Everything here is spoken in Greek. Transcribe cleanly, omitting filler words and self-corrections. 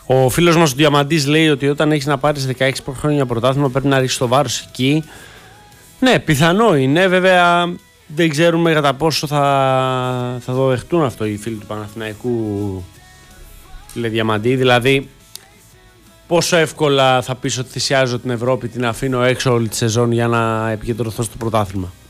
Ο φίλος μας ο Διαμαντής λέει ότι όταν έχεις να πάρεις 16 χρόνια πρωτάθλημα πρέπει να ρίξεις το βάρος εκεί. Ναι, πιθανό είναι. Βέβαια δεν ξέρουμε κατά πόσο θα το δεχτούν αυτό οι φίλοι του Παναθηναϊκού, φίλε Διαμαντή. Δηλαδή πόσο εύκολα θα πεις ότι θυσιάζω την Ευρώπη, την αφήνω έξω όλη τη σεζόν για να επικεντρωθώ στο πρωτάθλημα.